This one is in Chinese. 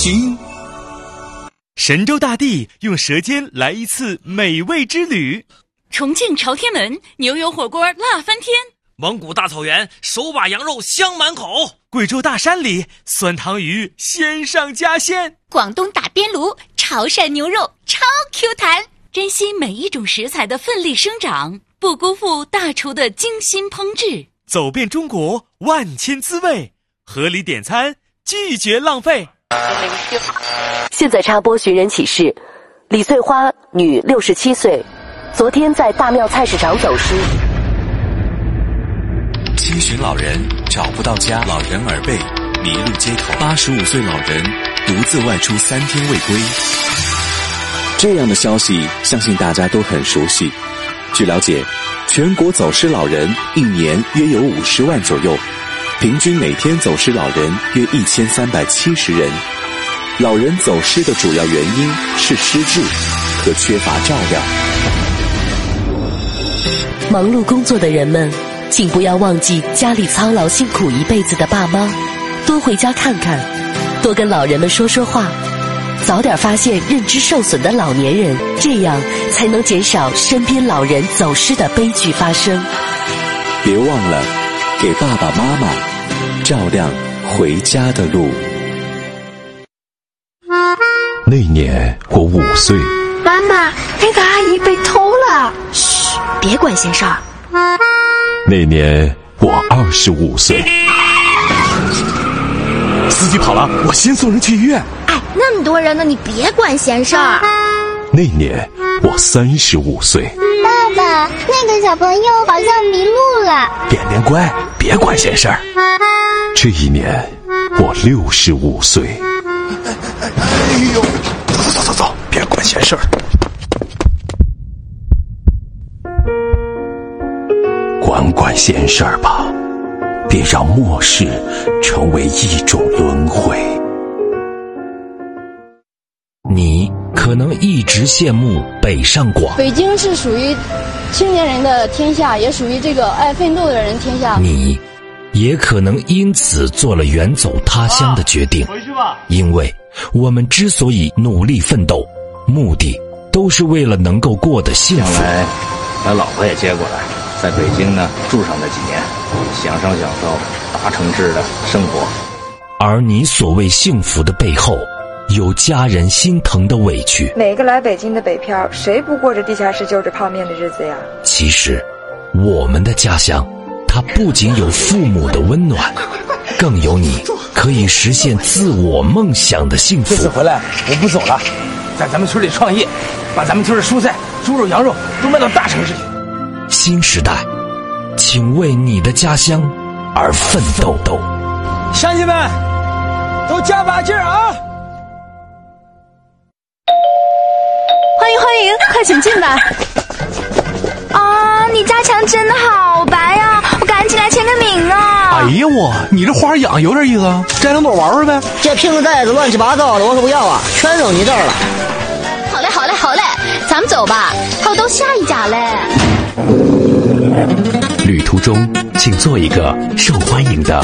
行。 神州大地用舌尖来一次美味之旅。 重庆朝天门牛油火锅辣翻天。 蒙古大草原手把羊肉香满口。 贵州大山里酸汤鱼鲜上加鲜。 广东打边炉潮汕牛肉超 Q 弹。珍惜每一种食材的奋力生长，不辜负大厨的精心烹制。 走遍中国万千滋味，合理点餐，拒绝浪费。 现在插播寻人启事：李翠花，女，67岁，昨天在大庙菜市场走失。 七旬老人找不到家，老人耳背，迷路街头。85岁老人独自外出3天未归。这样的消息，相信大家都很熟悉。据了解，全国走失老人一年约有50万左右，平均每天走失老人约1370人。老人走失的主要原因是失智和缺乏照料。 忙碌工作的人们，请不要忘记家里操劳辛苦一辈子的爸妈，多回家看看，多跟老人们说说话，早点发现认知受损的老年人，这样才能减少身边老人走失的悲剧发生。 别忘了给爸爸妈妈照亮回家的路。 那年我5岁。 妈妈，那个阿姨被偷了。嘘，别管闲事儿。 那年我25岁。司机跑了，我先送人去医院。 哎，那么多人呢，你别管闲事儿。 那年我35岁。 爸爸，那个小朋友好像迷路了。 点点乖，别管闲事儿。这一年我65岁。哎呦，走，别管闲事儿。管闲事儿吧，别让末世成为一种轮回。 你可能一直羡慕北上广， 北京是属于青年人的天下，也属于这个爱奋斗的人天下。 你也可能因此做了远走他乡的决定， 回去吧。 因为我们之所以努力奋斗，目的都是为了能够过得幸福。 将来把老婆也接过来，在北京呢住上那几年，享受大城市的生活。 而你所谓幸福的背后，有家人心疼的委屈。 哪个来北京的北漂，谁不过着地下室就着泡面的日子呀？ 其实我们的家乡，它不仅有父母的温暖，更有你可以实现自我梦想的幸福。 这次回来我不走了，在咱们村里创业，把咱们村的蔬菜、猪肉、羊肉都卖到大城市去。 新时代，请为你的家乡而奋斗。 乡亲们，都加把劲儿啊！ 欢迎，快请进吧。啊，你家墙真的好白呀，我赶紧来签个名啊！ 哎呀我，你这花养有点意思啊，摘两朵玩玩呗。 这瓶子袋子乱七八糟的，我可不要啊，全扔你这儿了。 好嘞，咱们走吧，还有到下一家嘞。 旅途中，请做一个受欢迎的